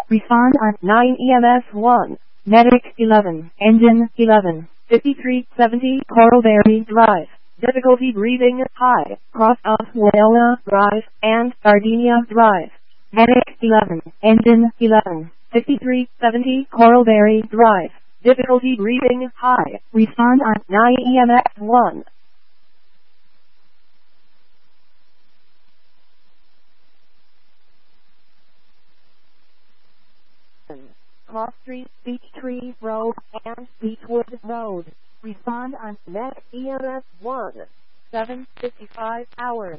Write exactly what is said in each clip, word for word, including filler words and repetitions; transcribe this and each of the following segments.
Respond on nine E M S one. Medic eleven. Engine eleven. fifty-three seventy Coralberry Drive. Difficulty breathing high. Cross of Wayella Drive and Gardenia Drive. Medic eleven. Engine eleven. fifty-three seventy Coralberry Drive. Difficulty breathing high. Respond on nine E M S one. Cross Street, Beech Tree Road, and Beechwood Road. Respond on Net E M S one. seven fifty-five hours.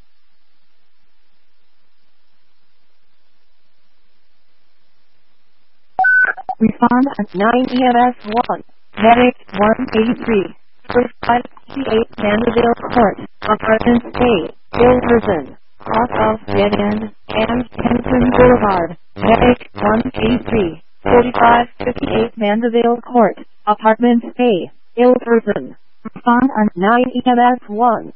Respond on nine E M S one. Medic one eighty-three. forty-five sixty-eight Mandeville Court. Apartment A. Ilverson. Cross of Dead End and Kenton Boulevard. Medic one eighty-three. forty-five fifty-eight Mandeville Court. Apartment A. Ilverson. Respond on nine E M S one.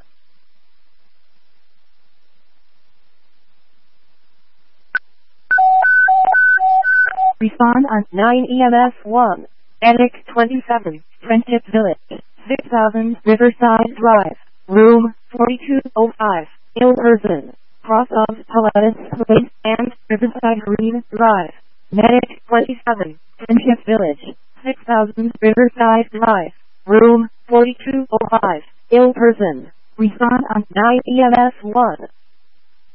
Respond on nine E M S one. Medic twenty-seven. Friendship Village. six thousand Riverside Drive. Room forty-two oh five. Ilverson. Cross of Pilatus Place and Riverside Green Drive. Medic twenty-seven. Friendship Village. six thousand Riverside Drive. Room forty-two oh five. Ilverson. Respond on nine E M S one.